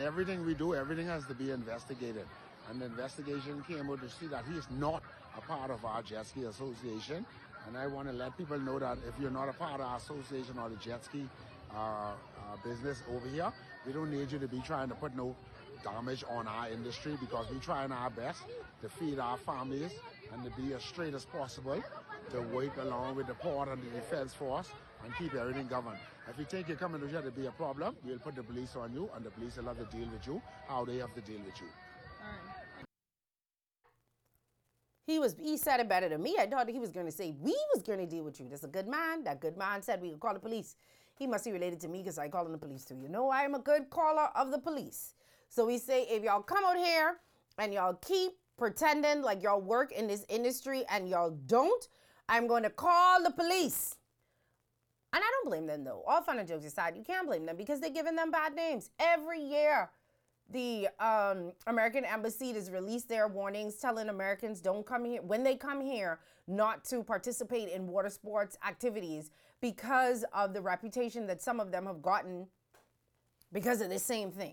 everything we do, everything has to be investigated. And the investigation came out to see that he is not a part of our jet ski association. And I want to let people know that if you're not a part of our association or the jet ski business over here, we don't need you to be trying to put no damage on our industry, because we're trying our best to feed our families and to be as straight as possible, to work along with the port and the defense force and keep everything governed. If you think you're coming to here to be a problem, we'll put the police on you, and the police will have to deal with you how they have to deal with you. He said it better than me. I thought he was going to say we was going to deal with you. That's a good man. That good man said we could call the police. He must be related to me because I call him the police too. You know, I'm a good caller of the police. So we say, if y'all come out here and y'all keep pretending like y'all work in this industry and y'all don't, I'm going to call the police. And I don't blame them though. All fun and jokes aside, you can't blame them because they're giving them bad names. Every year, the American Embassy has released their warnings telling Americans don't come here, when they come here, not to participate in water sports activities because of the reputation that some of them have gotten because of the same thing.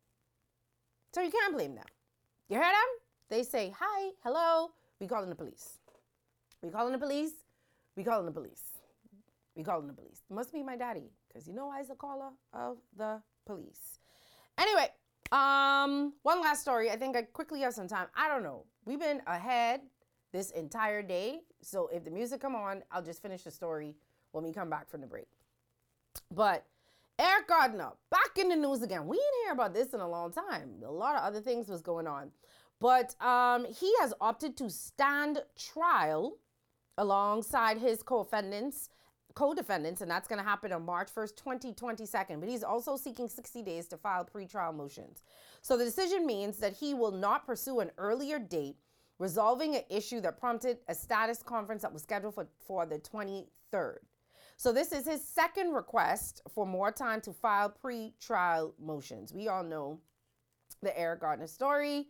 So you can't blame them. You hear them? They say, hi, hello, we calling the police. We calling the police. We calling the police. We calling the police. It must be my daddy, because you know I's the caller of the police. Anyway, one last story. I think I quickly have some time. I don't know. We've been ahead this entire day. So if the music come on, I'll just finish the story when we come back from the break. But Eric Gardner, back in the news again. We didn't hear about this in a long time. A lot of other things was going on. But he has opted to stand trial alongside his co-defendants, and that's going to happen on March 1st, 2022. But he's also seeking 60 days to file pretrial motions. So the decision means that he will not pursue an earlier date, resolving an issue that prompted a status conference that was scheduled for the 23rd. So this is his second request for more time to file pre-trial motions. We all know the Eric Gardner story.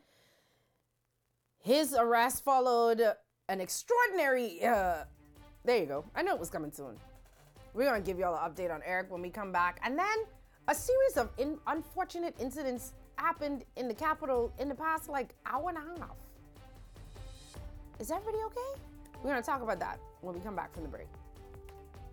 His arrest followed an extraordinary, there you go. I know it was coming soon. We're going to give you all an update on Eric when we come back. And then a series of unfortunate incidents happened in the Capitol in the past hour and a half. Is everybody okay? We're going to talk about that when we come back from the break.